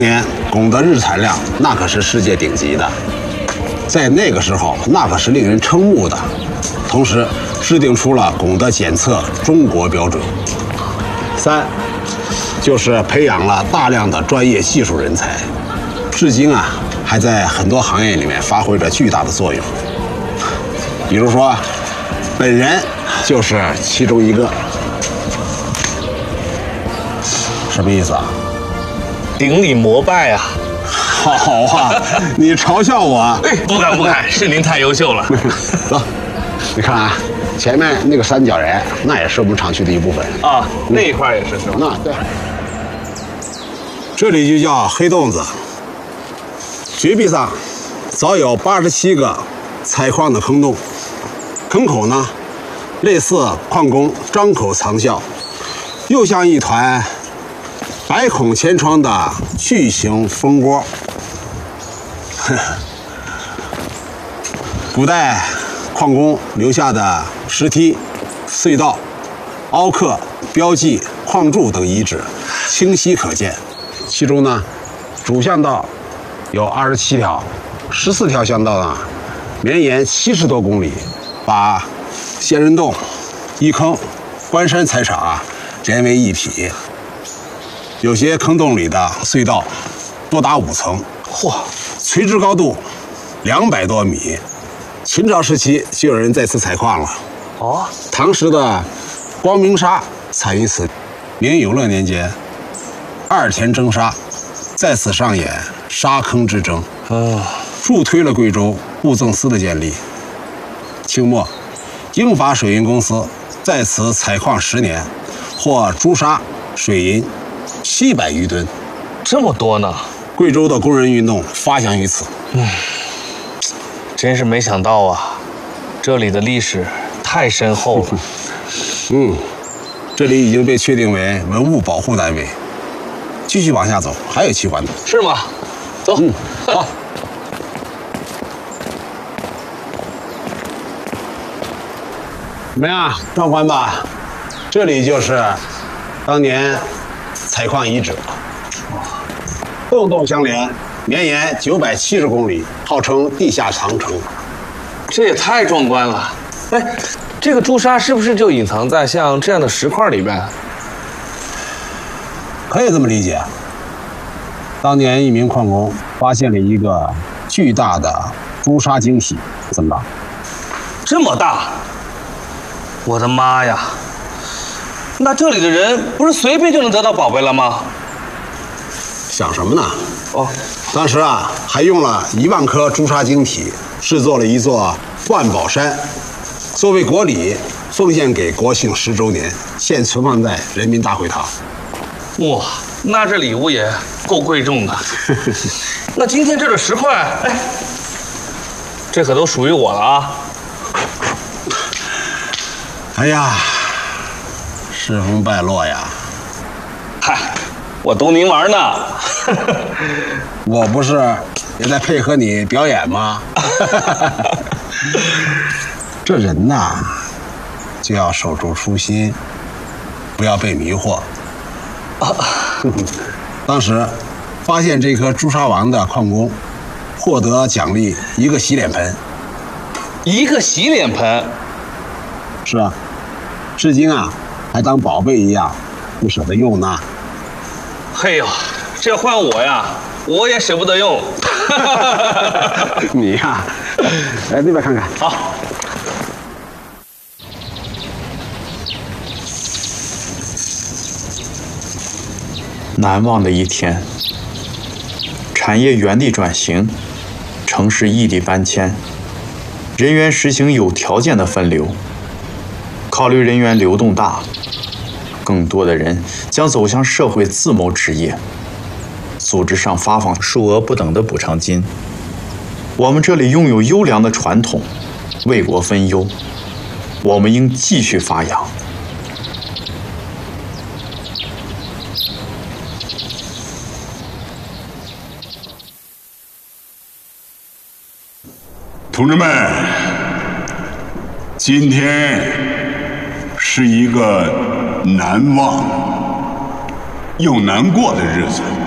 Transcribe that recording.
年汞的日产量那可是世界顶级的，在那个时候那可是令人瞠目的。同时，制定出了汞的检测中国标准。3，就是培养了大量的专业技术人才，至今啊还在很多行业里面发挥着巨大的作用。比如说，本人就是其中一个。什么意思啊？ 顶礼膜拜啊！ 好啊，你嘲笑我？ 哎，不敢不敢，是您太优秀了。 走，你看啊，前面那个三角岩，那也是我们厂区的一部分啊。那一块也是吧？ 那对，这里就叫黑洞子。绝壁上早有87个采矿的坑洞，坑口呢，类似矿工张口藏笑，又像一团百孔千疮的巨型蜂窝。古代矿工留下的石梯、隧道、凹刻、标记、矿柱等遗址清晰可见。其中呢，主巷道有27条，14条巷道呢绵延70多公里，把仙人洞、一坑、关山采场啊连为一体。有些坑洞里的隧道多达5层，嚯，垂直高度200多米。秦朝时期就有人在此采矿了。 哦， 唐时的光明沙产于此。明永乐年间，二田征沙在此上演沙坑之争，助推了贵州布政司的建立。清末，英法水银公司在此采矿10年，获朱砂、水银700余吨， 这么多呢！ 贵州的工人运动发祥于此。 真是没想到啊，这里的历史太深厚了。 这里已经被确定为文物保护单位。继续往下走，还有奇观呢。 是吗？走。 好。怎么样，壮观吧？这里就是当年采矿遗址，洞洞相连，绵延970公里，号称地下长城。 这也太壮观了！哎，这个朱砂是不是就隐藏在像这样的石块里边？ 可以这么理解。当年一名矿工发现了一个巨大的朱砂晶体，怎么了？ 这么大！我的妈呀！那这里的人不是随便就能得到宝贝了吗？ 想什么呢？ 哦， 当时啊，还用了1万颗朱砂晶体制作了一座万宝山，作为国礼奉献给国庆10周年，现存放在人民大会堂。 哇，那这礼物也够贵重的。那今天这个石块，哎，这可都属于我了啊！ 哎呀，世风败落呀！ 嗨，我逗您玩呢。 我不是也在配合你表演吗？这人呐，就要守住初心，不要被迷惑。当时发现这颗朱砂王的矿工获得奖励1个洗脸盆。 1个洗脸盆？ 是啊，至今啊还当宝贝一样不舍得用呢。 嘿呦，这换我呀，我也舍不得用。 你呀，来那边看看。 好。 难忘的一天，产业原地转型，城市异地搬迁，人员实行有条件的分流。考虑人员流动大，更多的人将走向社会自谋职业，组织上发放数额不等的补偿金。我们这里拥有优良的传统，为国分忧，我们应继续发扬。 同志们，今天是一个难忘又难过的日子。